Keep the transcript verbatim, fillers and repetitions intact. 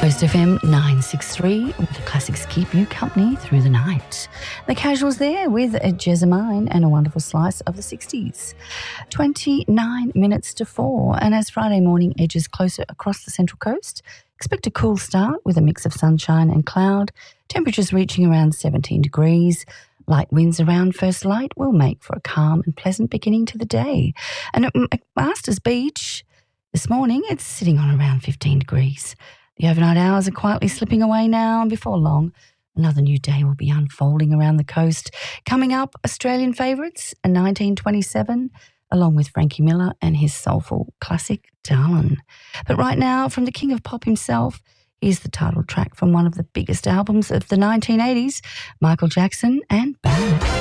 Coast F M nine six three, with the classics keep you company through the night. The Casuals there with a Jessamine and a wonderful slice of the sixties. twenty-nine minutes to four, and as Friday morning edges closer across the Central Coast, expect a cool start with a mix of sunshine and cloud, temperatures reaching around seventeen degrees. Light winds around first light will make for a calm and pleasant beginning to the day. And at McMaster's Beach this morning, it's sitting on around fifteen degrees. The overnight hours are quietly slipping away now, and before long, another new day will be unfolding around the coast. Coming up, Australian favourites, a nineteen twenty-seven, along with Frankie Miller and his soulful classic, Darlin'. But right now, from the king of pop himself, here's the title track from one of the biggest albums of the nineteen eighties, Michael Jackson and Bad.